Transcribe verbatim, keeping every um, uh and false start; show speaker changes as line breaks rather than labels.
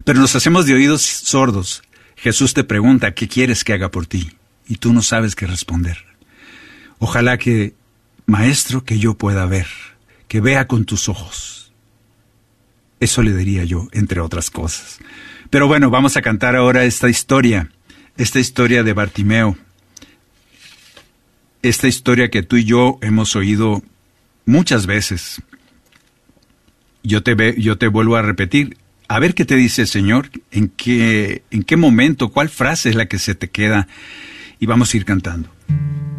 pero nos hacemos de oídos sordos. Jesús te pregunta, ¿qué quieres que haga por ti? Y tú no sabes qué responder. Ojalá que, Maestro, que yo pueda ver, que vea con tus ojos. Eso le diría yo, entre otras cosas. Pero bueno, vamos a cantar ahora esta historia, esta historia de Bartimeo. Esta historia que tú y yo hemos oído muchas veces. Yo te, ve, yo te vuelvo a repetir. A ver qué te dice el Señor, en qué, en qué momento, cuál frase es la que se te queda. Y vamos a ir cantando.